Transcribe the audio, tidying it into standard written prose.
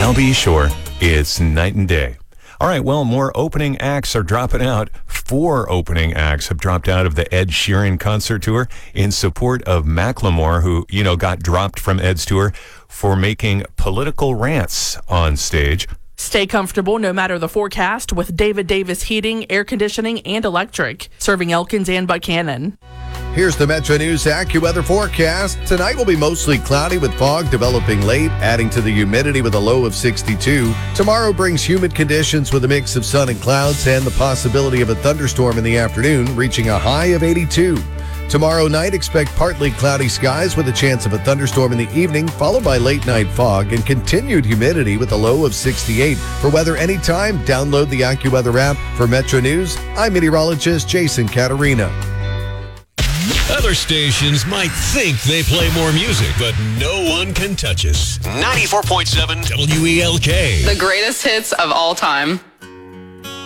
LB Shore, it's night and day. All right, well, more opening acts are dropping out. 4 opening acts have dropped out of the Ed Sheeran concert tour in support of Macklemore, who, got dropped from Ed's tour for making political rants on stage. Stay comfortable no matter the forecast with David Davis Heating, Air Conditioning, and Electric, serving Elkins and Buchanan. Here's the Metro News AccuWeather forecast. Tonight will be mostly cloudy with fog developing late, adding to the humidity with a low of 62. Tomorrow brings humid conditions with a mix of sun and clouds and the possibility of a thunderstorm in the afternoon, reaching a high of 82. Tomorrow night, expect partly cloudy skies with a chance of a thunderstorm in the evening, followed by late night fog and continued humidity with a low of 68. For weather anytime, download the AccuWeather app. For Metro News, I'm meteorologist Jason Caterina. Other stations might think they play more music, but no one can touch us. 94.7 WELK. The greatest hits of all time.